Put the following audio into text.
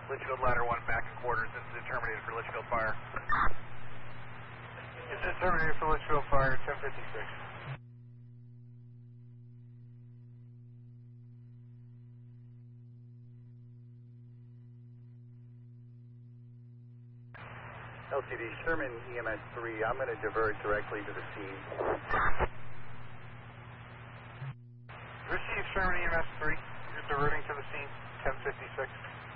Litchfield ladder 1 back in quarters. This is terminated for Litchfield fire. This is terminated for Litchfield fire, 1056. LCD Sherman EMS 3, I'm going to divert directly to the scene. Receive Sherman EMS 3, you're diverting to the scene, 1056.